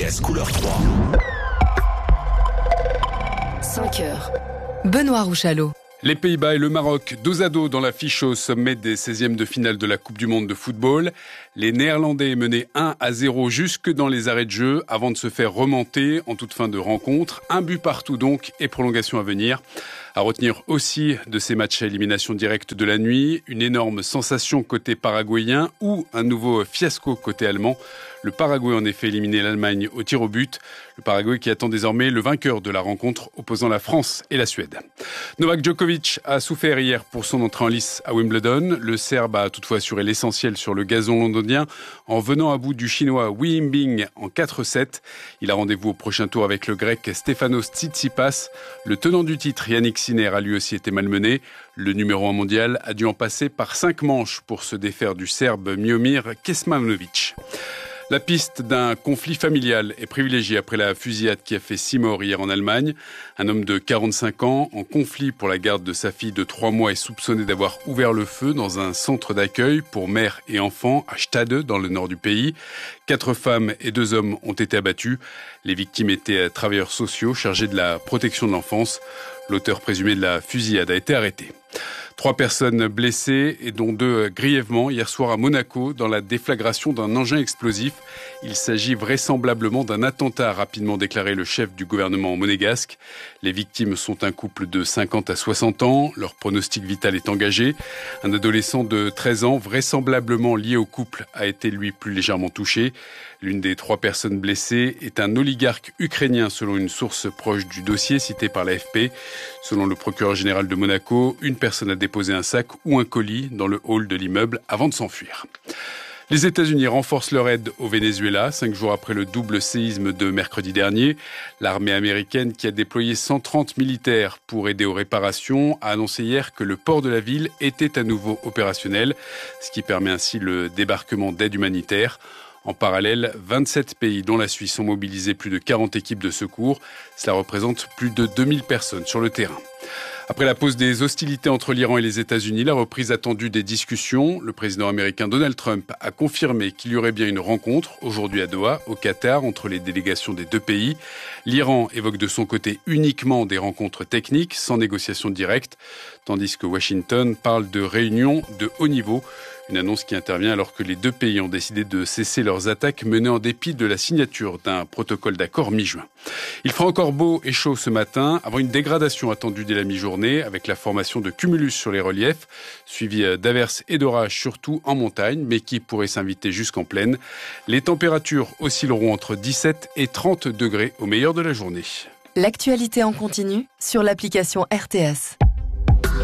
RTS couleur 3. 5 heures. Benoît Rouchalot. Les Pays-Bas et le Maroc, dos à dos dans l'affiche au sommet des 16e de finale de la Coupe du Monde de football. Les Néerlandais menaient 1-0 jusque dans les arrêts de jeu avant de se faire remonter en toute fin de rencontre. Un but partout donc et prolongation à venir. À retenir aussi de ces matchs à élimination directe de la nuit, une énorme sensation côté paraguayen ou un nouveau fiasco côté allemand. Le Paraguay en effet éliminé l'Allemagne au tir au but. Le Paraguay qui attend désormais le vainqueur de la rencontre opposant la France et la Suède. Novak Djokovic a souffert hier pour son entrée en lice à Wimbledon. Le Serbe a toutefois assuré l'essentiel sur le gazon londonien en venant à bout du Chinois Wei Yinbing en 4-7. Il a rendez-vous au prochain tour avec le Grec Stefanos Tsitsipas. Le tenant du titre Yannick Sinner a lui aussi été malmené. Le numéro 1 mondial a dû en passer par 5 manches pour se défaire du Serbe Miomir Kecmanovic. La piste d'un conflit familial est privilégiée après la fusillade qui a fait 6 morts hier en Allemagne. Un homme de 45 ans en conflit pour la garde de sa fille de 3 mois est soupçonné d'avoir ouvert le feu dans un centre d'accueil pour mères et enfants à Stade, dans le nord du pays. 4 femmes et 2 hommes ont été abattus. Les victimes étaient travailleurs sociaux chargés de la protection de l'enfance. L'auteur présumé de la fusillade a été arrêté. 3 personnes blessées et dont 2 grièvement hier soir à Monaco dans la déflagration d'un engin explosif. Il s'agit vraisemblablement d'un attentat, a rapidement déclaré le chef du gouvernement monégasque. Les victimes sont un couple de 50 à 60 ans. Leur pronostic vital est engagé. Un adolescent de 13 ans, vraisemblablement lié au couple, a été lui plus légèrement touché. L'une des 3 personnes blessées est un oligarque ukrainien selon une source proche du dossier cité par l'AFP. Selon le procureur général de Monaco, une personne a déposé un sac ou un colis dans le hall de l'immeuble avant de s'enfuir. Les États-Unis renforcent leur aide au Venezuela, 5 jours après le double séisme de mercredi dernier. L'armée américaine, qui a déployé 130 militaires pour aider aux réparations, a annoncé hier que le port de la ville était à nouveau opérationnel, ce qui permet ainsi le débarquement d'aide humanitaire. En parallèle, 27 pays, dont la Suisse, ont mobilisé plus de 40 équipes de secours. Cela représente plus de 2000 personnes sur le terrain. Après la pause des hostilités entre l'Iran et les États-Unis, la reprise attendue des discussions, le président américain Donald Trump a confirmé qu'il y aurait bien une rencontre aujourd'hui à Doha, au Qatar, entre les délégations des 2 pays. L'Iran évoque de son côté uniquement des rencontres techniques, sans négociation directe, tandis que Washington parle de réunions de haut niveau. Une annonce qui intervient alors que les 2 pays ont décidé de cesser leurs attaques menées en dépit de la signature d'un protocole d'accord mi-juin. Il fera encore beau et chaud ce matin, avant une dégradation attendue dès la mi-journée avec la formation de cumulus sur les reliefs, suivi d'averses et d'orages surtout en montagne, mais qui pourraient s'inviter jusqu'en plaine. Les températures oscilleront entre 17 et 30 degrés au meilleur de la journée. L'actualité en continu sur l'application RTS.